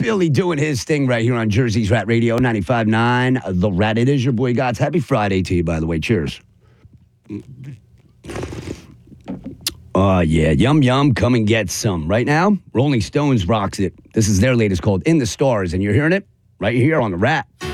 Billy doing his thing right here on Jersey's Rat Radio, 95.9. The Rat. It is your boy Gods. Happy Friday to you, by the way. Cheers. Oh, yeah. Yum, yum. Come and get some. Right now, Rolling Stones rocks it. This is their latest called In the Stars, and you're hearing it right here on The Rat.